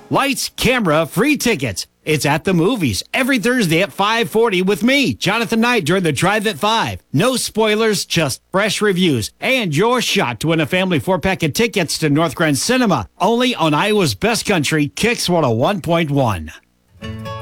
Lights, camera, free tickets. It's at the movies every Thursday at 5:40 with me, Jonathan Knight, during the Drive at 5. No spoilers, just fresh reviews. And your shot to win a family 4-pack of tickets to North Grand Cinema. Only on Iowa's Best Country, Kicks 101.1.